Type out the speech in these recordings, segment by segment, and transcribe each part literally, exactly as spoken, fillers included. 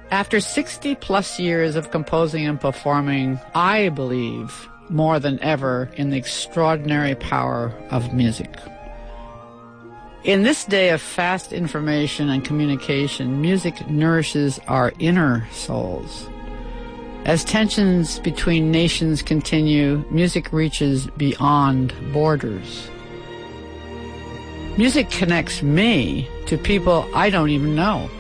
After sixty plus years of composing and performing, I believe more than ever in the extraordinary power of music. In this day of fast information and communication, music nourishes our inner souls. As tensions between nations continue, music reaches beyond borders. Music connects me to people I don't even know.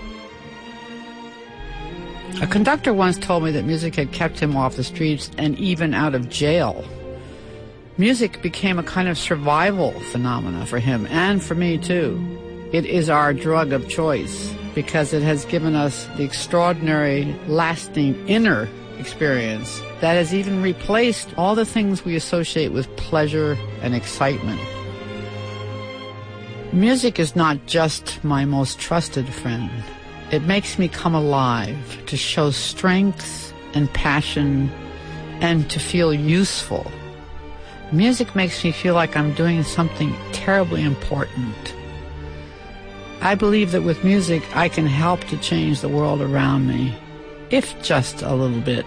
A conductor once told me that music had kept him off the streets and even out of jail. Music became a kind of survival phenomena for him and for me too. It is our drug of choice because it has given us the extraordinary, lasting inner experience that has even replaced all the things we associate with pleasure and excitement. Music is not just my most trusted friend. It makes me come alive, to show strength and passion, and to feel useful. Music makes me feel like I'm doing something terribly important. I believe that with music, I can help to change the world around me, if just a little bit.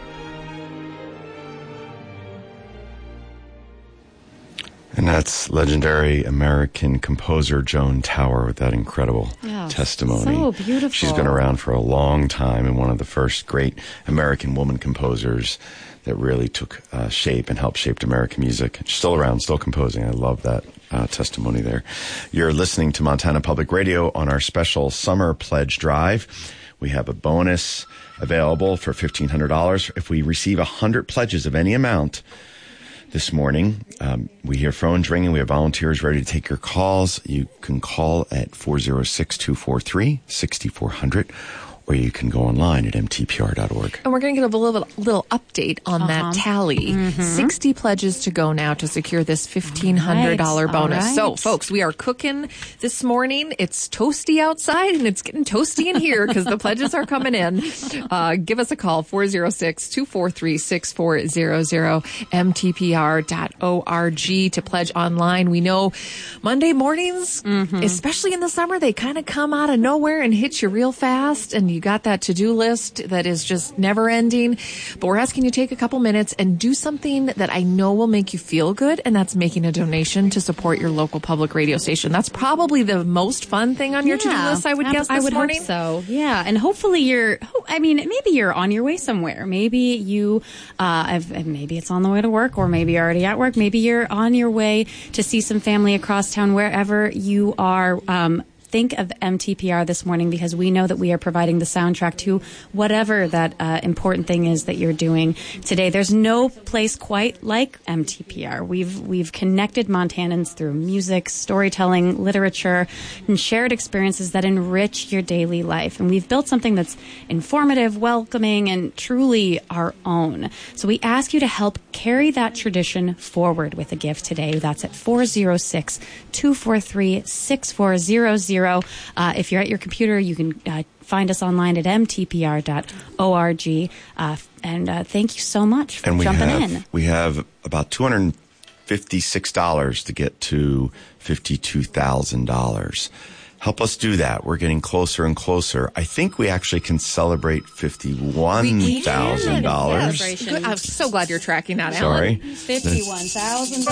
And that's legendary American composer Joan Tower with that incredible oh, testimony. So beautiful. She's been around for a long time and one of the first great American woman composers that really took uh, shape and helped shape American music. She's still around, still composing. I love that uh, testimony there. You're listening to Montana Public Radio on our special Summer Pledge Drive. We have a bonus available for fifteen hundred dollars. If we receive one hundred pledges of any amount this morning, um, we hear phones ringing. We have volunteers ready to take your calls. You can call at four oh six, two four three, six four zero zero, or you can go online at m t p r dot org. And we're going to get a little, little update on uh-huh. that tally. Mm-hmm. sixty pledges to go now to secure this fifteen hundred dollars right. bonus. Right. So, folks, we are cooking this morning. It's toasty outside, and it's getting toasty in here because the pledges are coming in. Uh, give us a call, four oh six, two four three, six four zero zero, m t p r dot org to pledge online. We know Monday mornings, mm-hmm. especially in the summer, they kind of come out of nowhere and hit you real fast, and you got that to-do list that is just never ending. But we're asking you to take a couple minutes and do something that I know will make you feel good, and that's making a donation to support your local public radio station. That's probably the most fun thing on your yeah, to-do list, I would guess, this I would morning. hope so. Yeah, and hopefully you're, I mean, maybe you're on your way somewhere. Maybe you, uh, have, maybe it's on the way to work, or maybe you're already at work. Maybe you're on your way to see some family across town, wherever you are. Um, Think of M T P R this morning, because we know that we are providing the soundtrack to whatever that uh, important thing is that you're doing today. There's no place quite like M T P R. We've we've connected Montanans through music, storytelling, literature, and shared experiences that enrich your daily life. And we've built something that's informative, welcoming, and truly our own. So we ask you to help carry that tradition forward with a gift today. That's at four oh six, two four three, six four zero zero. Uh, if you're at your computer, you can uh, find us online at m t p r dot org. Uh, and uh, thank you so much for and we jumping have, in. We have about two hundred fifty-six dollars to get to fifty-two thousand dollars. Help us do that. We're getting closer and closer. I think we actually can celebrate fifty-one thousand dollars. Good. I'm so glad you're tracking that, Sorry. Alan. fifty-one thousand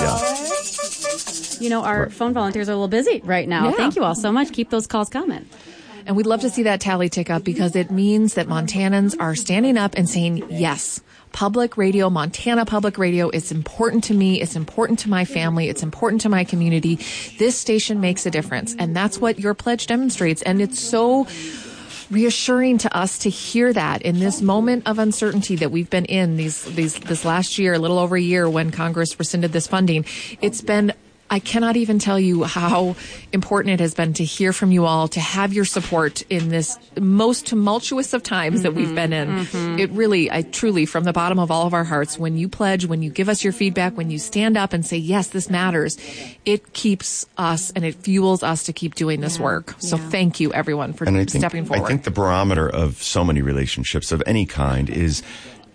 dollars. Yeah. You know, our phone volunteers are a little busy right now. Yeah. Thank you all so much. Keep those calls coming. And we'd love to see that tally tick up, because it means that Montanans are standing up and saying, yes, public radio, Montana Public Radio, is important to me. It's important to my family. It's important to my community. This station makes a difference. And that's what your pledge demonstrates. And it's so reassuring to us to hear that in this moment of uncertainty that we've been in these, these, this last year, a little over a year, when Congress rescinded this funding. It's been, I cannot even tell you how important it has been to hear from you all, to have your support in this most tumultuous of times mm-hmm, that we've been in. Mm-hmm. It really, I truly, from the bottom of all of our hearts, when you pledge, when you give us your feedback, when you stand up and say, yes, this matters, it keeps us and it fuels us to keep doing this yeah, work. So yeah. thank you, everyone, for and I think, stepping forward. I think the barometer of so many relationships of any kind is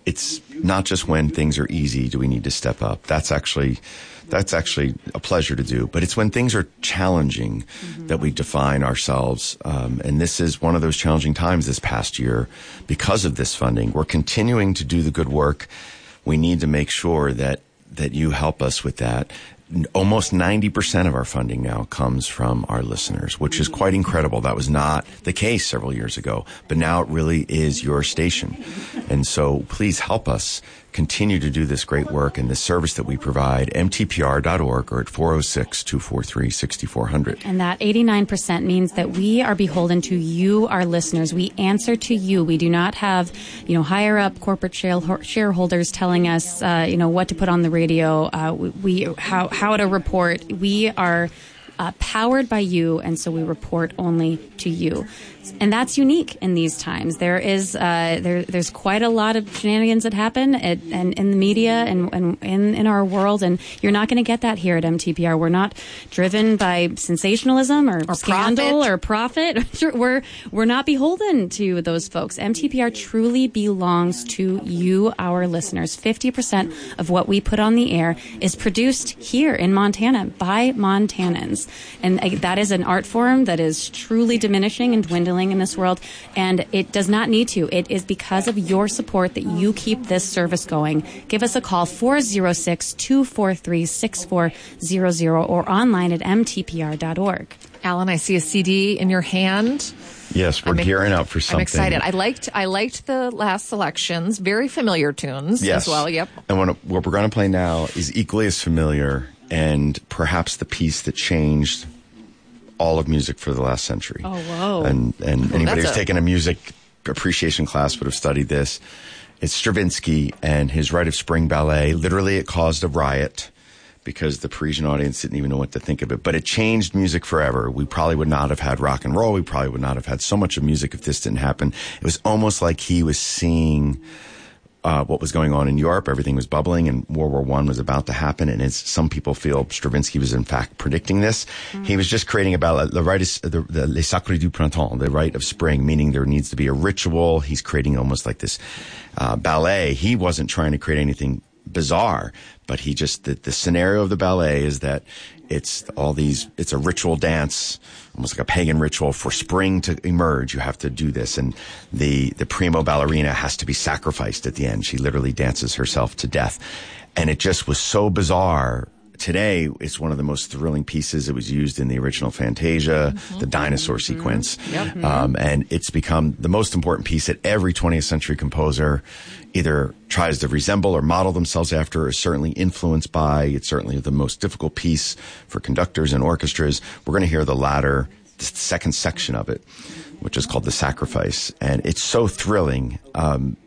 it's not just when things are easy do we need to step up. That's actually, that's actually a pleasure to do. But it's when things are challenging mm-hmm. that we define ourselves. Um, and this is one of those challenging times this past year because of this funding. We're continuing to do the good work. We need to make sure that, that you help us with that. Almost ninety percent of our funding now comes from our listeners, which is quite incredible. That was not the case several years ago, but now it really is your station. And so please help us continue to do this great work and this service that we provide, M T P R dot org or at four oh six, two four three, six four zero zero. And that eighty-nine percent means that we are beholden to you, our listeners. We answer to you. We do not have, you know, higher up corporate shareholders telling us, uh, you know, what to put on the radio, uh, we, how, how to report. We are Uh, powered by you, and so we report only to you. And that's unique in these times. There is uh, there, there's quite a lot of shenanigans that happen at, and in the media and, and in, in our world, and you're not going to get that here at M T P R. We're not driven by sensationalism or, or scandal profit. or profit. we're we're not beholden to those folks. M T P R truly belongs to you, our listeners. fifty percent of what we put on the air is produced here in Montana by Montanans. And uh, that is an art form that is truly diminishing and dwindling in this world. And it does not need to. It is because of your support that you keep this service going. Give us a call, four oh six, two four three, six four zero zero, or online at M T P R dot org. Alan, I see a C D in your hand. Yes, we're I'm, gearing up for something. I'm excited. I liked I liked the last selections. Very familiar tunes yes. as well. Yep. And what, what we're going to play now is equally as familiar and perhaps the piece that changed all of music for the last century. Oh, whoa. And, and Ooh, anybody who's a... taken a music appreciation class would have studied this. It's Stravinsky and his Rite of Spring Ballet. Literally, it caused a riot because the Parisian audience didn't even know what to think of it. But it changed music forever. We probably would not have had rock and roll. We probably would not have had so much of music if this didn't happen. It was almost like he was seeing uh, what was going on in Europe. Everything was bubbling, and World War One was about to happen. And as some people feel, Stravinsky was in fact predicting this. Mm-hmm. He was just creating about the rite is the, the Les Sacres du Printemps, the rite of spring, meaning there needs to be a ritual. He's creating almost like this uh, ballet. He wasn't trying to create anything bizarre, but he just the, the scenario of the ballet is that it's all these it's a ritual dance, almost like a pagan ritual for spring to emerge. You have to do this, and the the primo ballerina has to be sacrificed at the end. She literally dances herself to death, and it just was so bizarre. Today, it's one of the most thrilling pieces. It was used in the original Fantasia, mm-hmm. the dinosaur mm-hmm. sequence. Yep. Um, and it's become the most important piece that every twentieth century composer either tries to resemble or model themselves after, or is certainly influenced by. It's certainly the most difficult piece for conductors and orchestras. We're going to hear the latter, the second section of it, which is called The Sacrifice. And it's so thrilling. Um,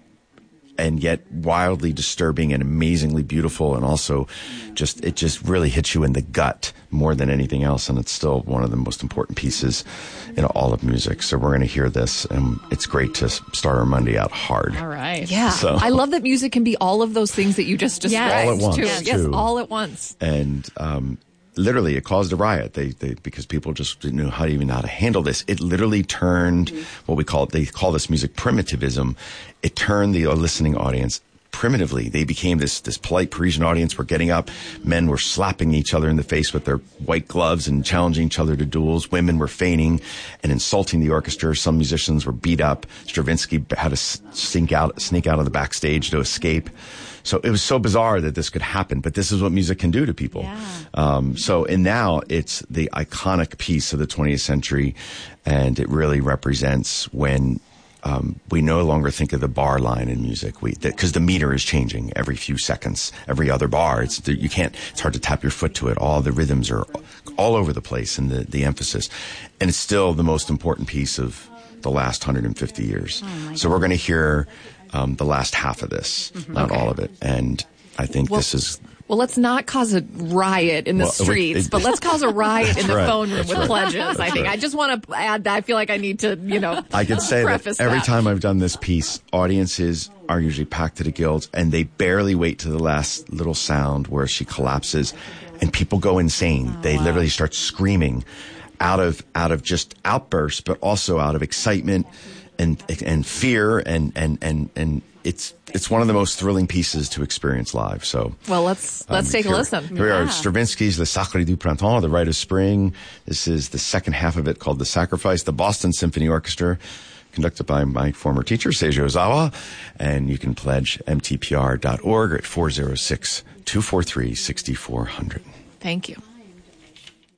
and yet wildly disturbing and amazingly beautiful, and also just it just really hits you in the gut more than anything else, and it's still one of the most important pieces in all of music. So we're going to hear this, and it's great to start our Monday out hard. All right. Yeah. So. I love that music can be all of those things that you just described. Yes. All at once, too. yes. Yes, too. all at once. And um literally, it caused a riot. They, they, because people just didn't know how to even know how to handle this. It literally turned mm-hmm. what we call, they call this music primitivism. It turned the listening audience primitively. They became this, this polite Parisian audience were getting up. Men were slapping each other in the face with their white gloves and challenging each other to duels. Women were feigning and insulting the orchestra. Some musicians were beat up. Stravinsky had to sneak out, sneak out of the backstage to escape. So it was so bizarre that this could happen, but this is what music can do to people. Yeah. Um, so, and now it's the iconic piece of the twentieth century, and it really represents when um, we no longer think of the bar line in music. We, because the meter is changing every few seconds, every other bar. It's you can't. It's hard to tap your foot to it. All the rhythms are all over the place, and the the emphasis, and it's still the most important piece of the last one hundred fifty years. Oh so we're going to hear. Um, the last half of this, mm-hmm. not okay. all of it. And I think well, this is... Well, let's not cause a riot in the well, streets, it, but let's cause a riot in the right. phone room that's with right. pledges, that's I think. Right. I just want to add that. I feel like I need to, you know, I could say that every that. time I've done this piece, audiences are usually packed to the gills, and they barely wait to the last little sound where she collapses, and people go insane. Oh, they wow. literally start screaming out of out of just outbursts, but also out of excitement. and and fear and and and and it's it's one of the most thrilling pieces to experience live. So well, let's let's um, take here, a listen. Here we Yeah. are, Stravinsky's Le Sacre du Printemps, the Rite of Spring. This is the second half of it called The Sacrifice. The Boston Symphony Orchestra, conducted by my former teacher Seiji Ozawa, and you can pledge m t p r dot org at four oh six, two four three, six four zero zero. Thank you.